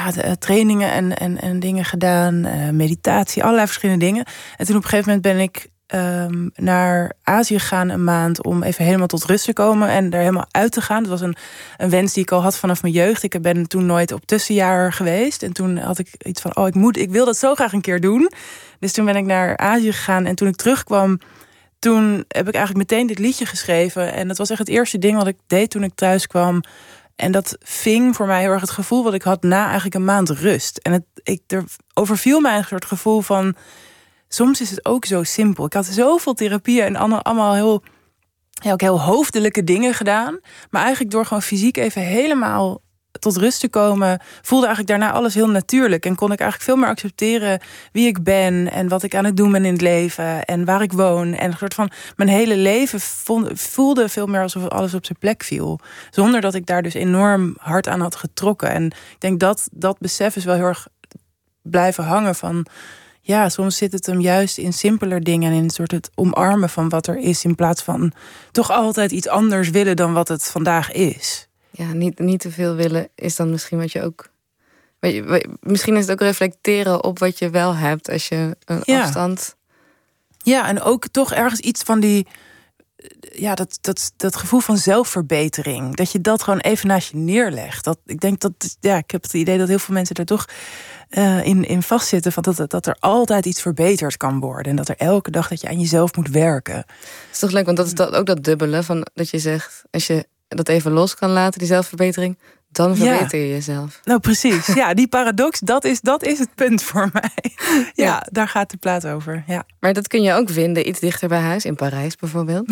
trainingen en dingen gedaan. Meditatie, allerlei verschillende dingen. En toen op een gegeven moment ben ik naar Azië gegaan een maand om even helemaal tot rust te komen en daar helemaal uit te gaan. Dat was een wens die ik al had vanaf mijn jeugd. Ik ben toen nooit op tussenjaar geweest. En toen had ik iets van, ik wil dat zo graag een keer doen. Dus toen ben ik naar Azië gegaan. En toen ik terugkwam, toen heb ik eigenlijk meteen dit liedje geschreven. En dat was echt het eerste ding wat ik deed toen ik thuis kwam. En dat ving voor mij heel erg het gevoel wat ik had na eigenlijk een maand rust. En er overviel mij een soort gevoel van, soms is het ook zo simpel. Ik had zoveel therapieën en allemaal ook heel hoofdelijke dingen gedaan. Maar eigenlijk door gewoon fysiek even helemaal tot rust te komen, voelde eigenlijk daarna alles heel natuurlijk. En kon ik eigenlijk veel meer accepteren wie ik ben en wat ik aan het doen ben in het leven en waar ik woon. En een soort van mijn hele leven voelde veel meer alsof alles op zijn plek viel. Zonder dat ik daar dus enorm hard aan had getrokken. En ik denk dat besef is wel heel erg blijven hangen van, ja, soms zit het hem juist in simpeler dingen en in een soort het omarmen van wat er is, in plaats van toch altijd iets anders willen dan wat het vandaag is. Ja, niet te veel willen is dan misschien wat je ook. Misschien is het ook reflecteren op wat je wel hebt als je een afstand. Ja, en ook toch ergens iets van die. Ja, dat gevoel van zelfverbetering. Dat je dat gewoon even naast je neerlegt. Ik denk dat. Ja, ik heb het idee dat heel veel mensen er toch in vastzitten. Van dat er altijd iets verbeterd kan worden. En dat er elke dag dat je aan jezelf moet werken. Dat is toch leuk, want dat is ook dat dubbele van dat je zegt, als je dat even los kan laten, die zelfverbetering, dan verbeter je jezelf. Nou, precies. Ja, die paradox, dat is het punt voor mij. Ja, daar gaat de plaat over. Ja. Maar dat kun je ook vinden iets dichter bij huis, in Parijs bijvoorbeeld.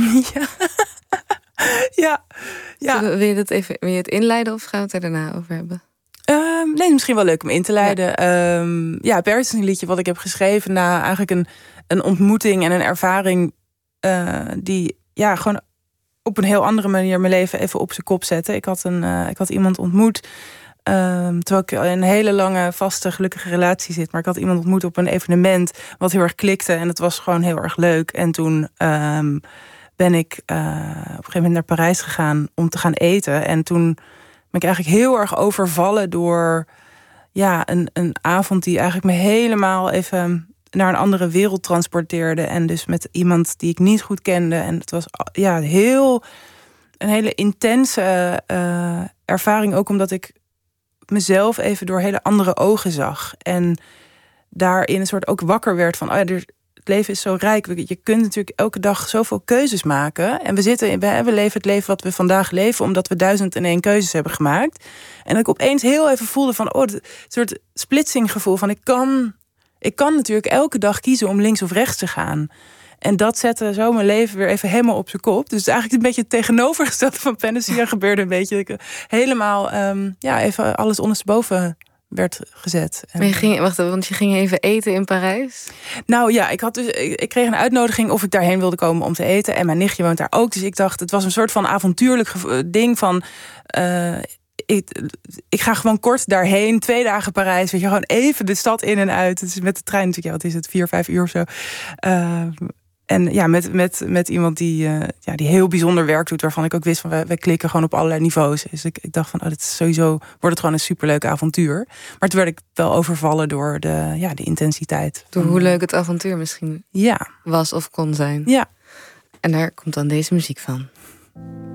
Ja. Wil je het inleiden of gaan we het er daarna over hebben? Nee, misschien wel leuk om in te leiden. Parijs is een liedje wat ik heb geschreven na eigenlijk een ontmoeting en een ervaring die gewoon op een heel andere manier mijn leven even op zijn kop zetten. Ik had iemand ontmoet, terwijl ik in een hele lange, vaste, gelukkige relatie zit. Maar ik had iemand ontmoet op een evenement wat heel erg klikte. En het was gewoon heel erg leuk. En toen ben ik op een gegeven moment naar Parijs gegaan om te gaan eten. En toen ben ik eigenlijk heel erg overvallen door een avond die eigenlijk me helemaal even naar een andere wereld transporteerde. En dus met iemand die ik niet goed kende. En het was een hele intense ervaring. Ook omdat ik mezelf even door hele andere ogen zag. En daarin een soort ook wakker werd van, het leven is zo rijk. Je kunt natuurlijk elke dag zoveel keuzes maken. En we leven het leven wat we vandaag leven, omdat we 1001 keuzes hebben gemaakt. En dat ik opeens heel even voelde van, het soort splitsinggevoel van, ik kan natuurlijk elke dag kiezen om links of rechts te gaan. En dat zette zo mijn leven weer even helemaal op zijn kop. Dus het is eigenlijk een beetje het tegenovergestelde van Panacea gebeurde een beetje. Ik helemaal even alles ondersteboven werd gezet. Maar je ging even eten in Parijs? Nou ja, ik kreeg een uitnodiging of ik daarheen wilde komen om te eten. En mijn nichtje woont daar ook. Dus ik dacht, het was een soort van avontuurlijk ding van, ik ga gewoon kort daarheen, 2 dagen Parijs, weet je, gewoon even de stad in en uit. Het is met de trein natuurlijk, wat is het, 4-5 uur of zo. En ja, met iemand die heel bijzonder werk doet, waarvan ik ook wist van, wij klikken gewoon op allerlei niveaus. Dus ik dacht van, dit is sowieso, wordt het gewoon een superleuk avontuur. Maar toen werd ik wel overvallen door de intensiteit. Door hoe leuk het avontuur misschien was of kon zijn. Ja. En daar komt dan deze muziek van.